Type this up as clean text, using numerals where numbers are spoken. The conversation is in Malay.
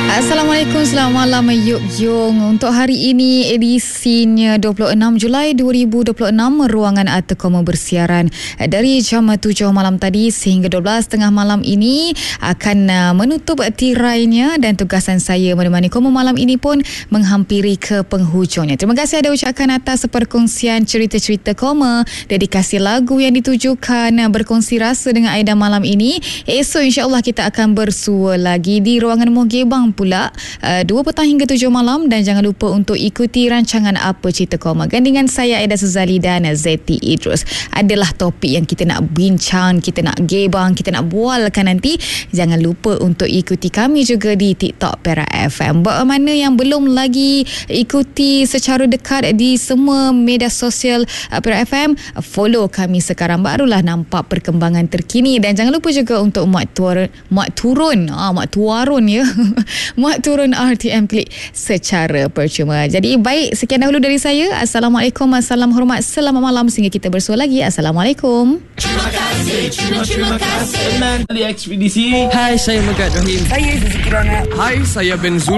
Assalamualaikum, selamat malam Yuk Yung. Untuk hari ini edisinya 26 Julai 2026, ruangan Artecom bersiaran dari jam 7 malam tadi sehingga 12.30 malam ini akan menutup tirainya, dan tugasan saya menemani Koma malam ini pun menghampiri ke penghujungnya. Terima kasih ada ucapkan atas perkongsian cerita-cerita Koma, dedikasi lagu yang ditujukan berkongsi rasa dengan Aida malam ini. Esok insya-Allah kita akan bersua lagi di ruangan Mogebang pula 2 petang hingga 7 malam, dan jangan lupa untuk ikuti rancangan Apa Cerita Koma gandingan saya Aida Suzali dan Zeti Idrus. Adalah topik yang kita nak bincang, kita nak gebang, kita nak bualkan nanti. Jangan lupa untuk ikuti kami juga di TikTok Perak FM. Buat mana yang belum lagi ikuti secara dekat di semua media sosial Perak FM, follow kami sekarang, barulah nampak perkembangan terkini. Dan jangan lupa juga untuk muat turun ya muat turun RTM Klik secara percuma. Jadi baik, sekian dahulu dari saya. Assalamualaikum, assalam hormat, selamat malam sehingga kita bersua lagi. Assalamualaikum. Terima kasih. Ali Ekspedisi. Hai, saya Megat Rahim. Saya Zizki Rana. Hai, saya Ben Zul.